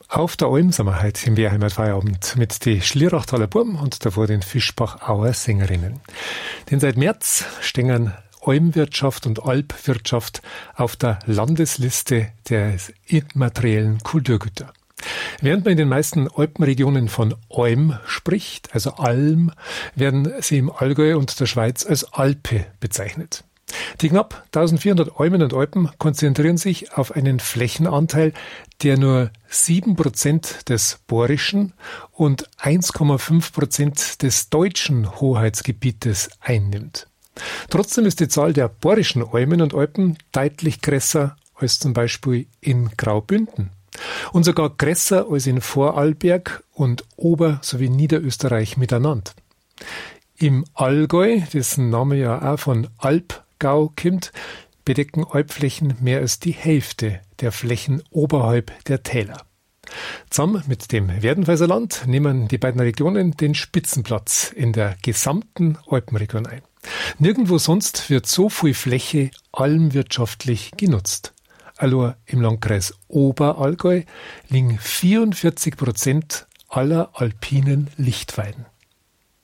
Auf der Alm sind wir heute im Wehrheimat-Feierabend mit den Schlierachtaler Burm und davor den Fischbachauer Sängerinnen. Denn seit März stehen Almwirtschaft und Alpwirtschaft auf der Landesliste der immateriellen Kulturgüter. Während man in den meisten Alpenregionen von Alm spricht, also Alm, werden sie im Allgäu und der Schweiz als Alpe bezeichnet. Die knapp 1400 Almen und Alpen konzentrieren sich auf einen Flächenanteil, der nur 7% des Bohrischen und 1,5% des deutschen Hoheitsgebietes einnimmt. Trotzdem ist die Zahl der bohrischen Almen und Alpen deutlich größer als zum Beispiel in Graubünden und sogar größer als in Vorarlberg und Ober- sowie Niederösterreich miteinander. Im Allgäu, dessen Name ja auch von Alpgau kommt, bedecken Alpflächen mehr als die Hälfte der Flächen oberhalb der Täler. Zusammen mit dem Werdenfelser Land nehmen die beiden Regionen den Spitzenplatz in der gesamten Alpenregion ein. Nirgendwo sonst wird so viel Fläche almwirtschaftlich genutzt. Allein im Landkreis Oberallgäu liegen 44% aller alpinen Lichtweiden.